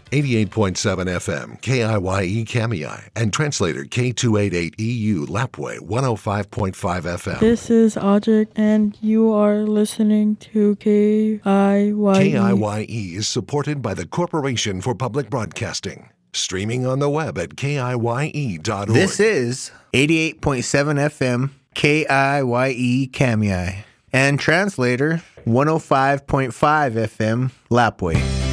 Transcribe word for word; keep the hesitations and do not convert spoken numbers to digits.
eighty-eight point seven F M, K I Y E Kamiai, and translator K two eighty-eight E U Lapway one oh five point five F M. This is Audric, and you are listening to K I Y E. K I Y E is supported by the Corporation for Public Broadcasting. Streaming on the web at K I Y E dot org. This is eighty-eight point seven F M, K I Y E Kamiai, and translator one oh five point five F M Lapway.